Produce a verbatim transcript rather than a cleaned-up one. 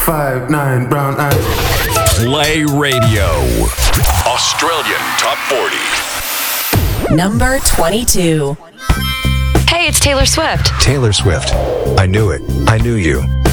five, nine, brown eyes. Play Radio. Australian Top forty. Number twenty-two. Hey, it's Taylor Swift. Taylor Swift. I knew it. I knew you.